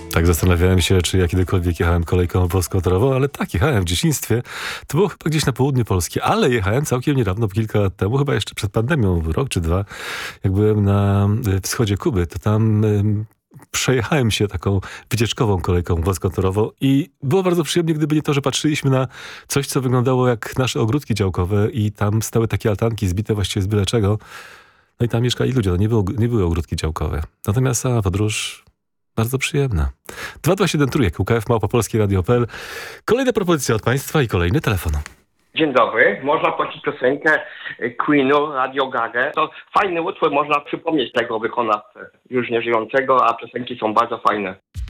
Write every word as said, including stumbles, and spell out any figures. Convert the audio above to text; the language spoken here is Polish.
Tak zastanawiałem się, czy ja kiedykolwiek jechałem kolejką wąskotorową, ale tak, jechałem w dzieciństwie. To było chyba gdzieś na południu Polski, ale jechałem całkiem niedawno, kilka lat temu, chyba jeszcze przed pandemią, rok czy dwa, jak byłem na wschodzie Kuby, to tam ym, przejechałem się taką wycieczkową kolejką wąskotorową i było bardzo przyjemnie, gdyby nie to, że patrzyliśmy na coś, co wyglądało jak nasze ogródki działkowe i tam stały takie altanki zbite właściwie z byle czego. No i tam mieszkali ludzie, to nie, było, nie były ogródki działkowe. Natomiast sama podróż bardzo przyjemna. dwa dwa siedem trójek, U K F małpa polskie radio kropka p l. Kolejne propozycje od Państwa i kolejny telefon. Dzień dobry. Można prosić piosenkę Queenu, Radio Gaga. To fajny utwór, można przypomnieć tego wykonawcę już nieżyjącego, a piosenki są bardzo fajne.